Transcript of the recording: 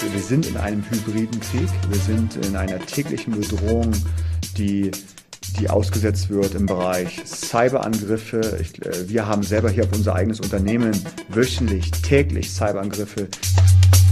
wir sind in einem hybriden Krieg. Wir sind in einer täglichen Bedrohung, die ausgesetzt wird im Bereich Cyberangriffe. Wir haben selber hier auf unser eigenes Unternehmen wöchentlich, täglich Cyberangriffe,